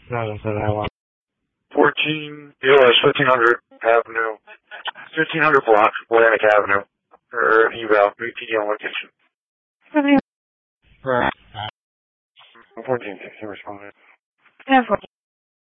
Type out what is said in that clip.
No, that's what I want. 14, EOS 1500 Avenue, 1500 block, Atlantic Avenue, or eval, VPD on location. Right. 14, 16 responded. Yeah, 14.